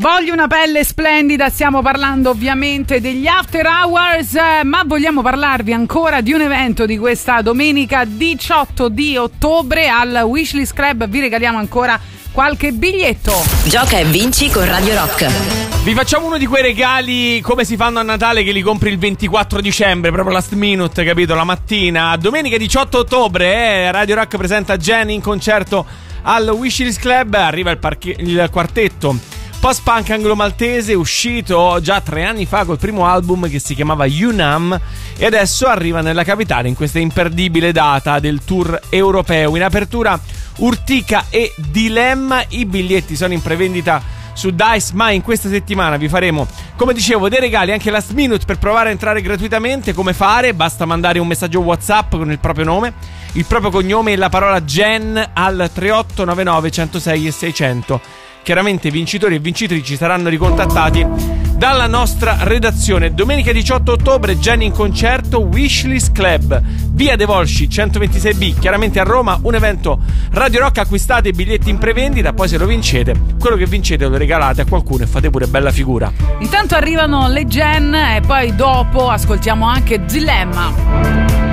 Voglio una pelle splendida, stiamo parlando ovviamente degli After Hours, ma vogliamo parlarvi ancora di un evento di questa domenica 18 di ottobre al Wishlist Club. Vi regaliamo ancora qualche biglietto. Gioca e vinci con Radio Rock. Vi facciamo uno di quei regali come si fanno a Natale, che li compri il 24 dicembre, proprio last minute, capito? La mattina. Domenica 18 ottobre Radio Rock presenta Jenny in concerto al Wishlist Club. Arriva il quartetto post-punk anglo-maltese, uscito già 3 anni fa col primo album che si chiamava Unam, e adesso arriva nella capitale in questa imperdibile data del tour europeo. In apertura Urtica e Dilemma. I biglietti sono in prevendita su Dice, ma in questa settimana vi faremo, come dicevo, dei regali anche last minute per provare a entrare gratuitamente. Come fare? Basta mandare un messaggio WhatsApp con il proprio nome, il proprio cognome e la parola Gen al 3899 106 e 600. Chiaramente vincitori e vincitrici saranno ricontattati dalla nostra redazione. Domenica 18 ottobre Jenny in concerto, Wishlist Club, via De Volsci 126B, chiaramente a Roma. Un evento Radio Rock. Acquistate i biglietti in prevendita, poi se lo vincete, quello che vincete lo regalate a qualcuno e fate pure bella figura. Intanto arrivano le Gen e poi dopo ascoltiamo anche Dilemma.